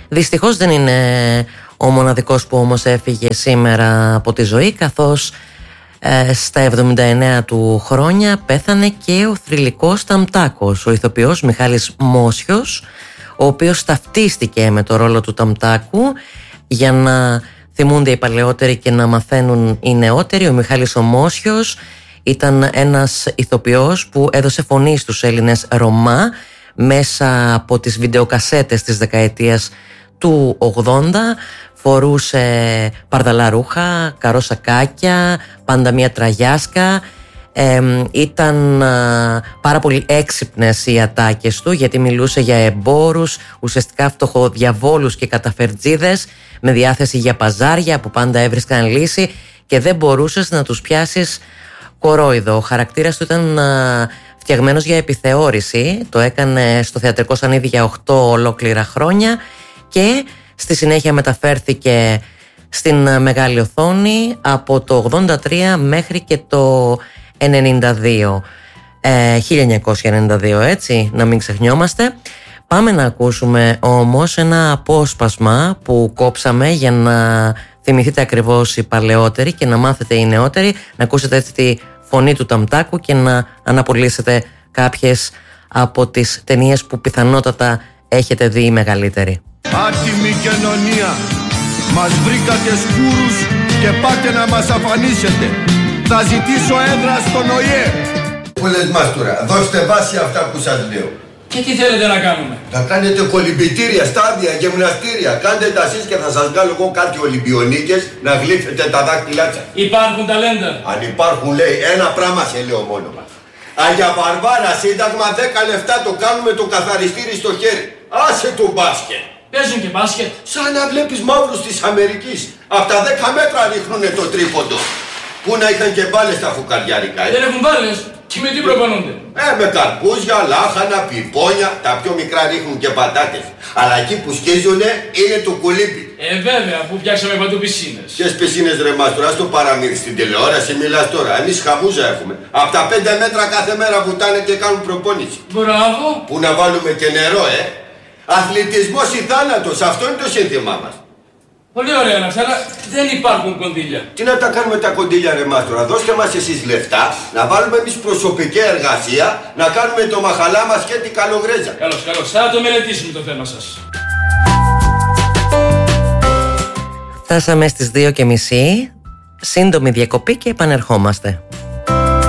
Δυστυχώς δεν είναι ο μοναδικός που όμως έφυγε σήμερα από τη ζωή, καθώς στα 79 του χρόνια πέθανε και ο θρυλικός Ταμτάκος, ο ηθοποιός Μιχάλης Μόσιος, ο οποίος ταυτίστηκε με το ρόλο του Ταμτάκου για να θυμούνται οι παλαιότεροι και να μαθαίνουν οι νεότεροι. Ο Μιχάλης ο Μόσιος ήταν ένας ηθοποιός που έδωσε φωνή στους Έλληνες Ρωμά μέσα από τις βιντεοκασέτες της δεκαετίας του 80. Φορούσε παρδαλά ρούχα, καροσακάκια, πάντα μια τραγιάσκα. Ήταν πάρα πολύ έξυπνες οι ατάκες του, γιατί μιλούσε για εμπόρους, ουσιαστικά φτωχοδιαβόλους και καταφερτζίδες με διάθεση για παζάρια που πάντα έβρισκαν λύση και δεν μπορούσες να τους πιάσεις κορόιδο. Ο χαρακτήρας του ήταν φτιαγμένος για επιθεώρηση. Το έκανε στο θεατρικό σανίδι για 8 ολόκληρα χρόνια και στη συνέχεια μεταφέρθηκε στην μεγάλη οθόνη από το 83 μέχρι και το 1992, έτσι, να μην ξεχνιόμαστε. Πάμε να ακούσουμε όμως ένα απόσπασμα που κόψαμε για να θυμηθείτε ακριβώς οι παλαιότεροι και να μάθετε οι νεότεροι, να ακούσετε έτσι τη φωνή του Ταμτάκου και να αναπολύσετε κάποιες από τις ταινίες που πιθανότατα έχετε δει οι μεγαλύτεροι. Άτιμη κοινωνία, μας βρήκατε σκούρους και πάτε να μας αφανίσετε. Θα ζητήσω έδρα στον ΟΗΕ. Πού λες μας τώρα, δώστε βάση αυτά που σας λέω. Και τι θέλετε να κάνουμε? Θα κάνετε κολυμπητήρια, στάδια, γυμναστήρια. Κάντε τα εσείς και θα σας βγάλω εγώ κάτι Ολυμπιονίκες να γλύφετε τα δάχτυλά σας. Υπάρχουν ταλέντα. Αν υπάρχουν, λέει, ένα πράγμα σε λέω μόνο. Αγια Βαρβάρα, σύνταγμα 10 λεπτά το κάνουμε το καθαριστήρι στο χέρι. Άσε το μπάσκετ. Παίζουν και μπάσκετ. Σαν να βλέπεις μαύρους της Αμερικής. Από τα 10 μέτρα ρίχνουνε το τρίποντο. Πού να είχαν και μπάλες στα φουκαριάρικα. Δεν έχουν μπάλες. Και με τι προπονούνται? Με καρπούζια, λάχανα, πιπόνια. Τα πιο μικρά ρίχνουν και πατάτες. Αλλά εκεί που σκίζουνε είναι το κουλίπι. Βέβαια, αφού φτιάξαμε παντού πισίνες. Ποιες πισίνες ρε μας τώρα, στο παραμύθι στην τηλεόραση μιλάς τώρα. Εμείς χαμούζα έχουμε. Από τα 5 μέτρα κάθε μέρα βουτάνε και κάνουν προπόνηση. Μπράβο. Που να βάλουμε και νερό, Αθλητισμός ή θάνατος, αυτό είναι το σύνθημά μας. Πολύ ωραία να αλλά δεν υπάρχουν κονδύλια. Τι να τα κάνουμε τα κονδύλια ρε μας τώρα, δώστε μας εσείς λεφτά, να βάλουμε εμείς προσωπική εργασία, να κάνουμε το μαχαλά μας και την καλογρέζα. Καλώς, θα το μελετήσουμε το θέμα σας. Φτάσαμε στις 2:30, σύντομη διακοπή και επανερχόμαστε.